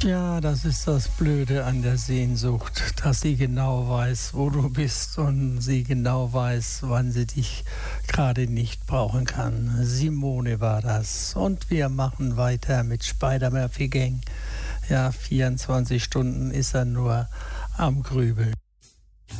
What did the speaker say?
Ja, das ist das Blöde an der Sehnsucht, dass sie genau weiß, wo du bist und sie genau weiß, wann sie dich gerade nicht brauchen kann. Simone war das. Und wir machen weiter mit Spider-Murphy Gang. Ja, 24 Stunden ist er nur am Grübeln.